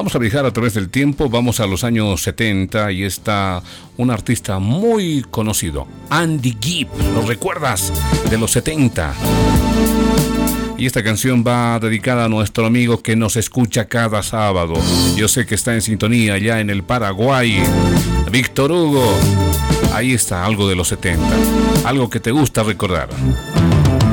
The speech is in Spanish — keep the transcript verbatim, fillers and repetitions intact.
Vamos a viajar a través del tiempo, vamos a los años setenta y está un artista muy conocido, Andy Gibb, ¿lo recuerdas? De los setenta. Y esta canción va dedicada a nuestro amigo que nos escucha cada sábado. Yo sé que está en sintonía allá en el Paraguay, Víctor Hugo. Ahí está algo de los setenta, algo que te gusta recordar.